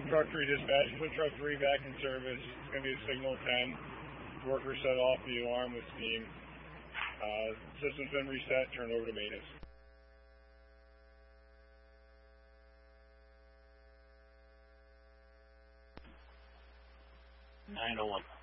Truck 3 dispatch, put Truck 3 back in service. It's going to be a signal 10. Worker set off the alarm with steam. System's been reset, turned over to maintenance. 901.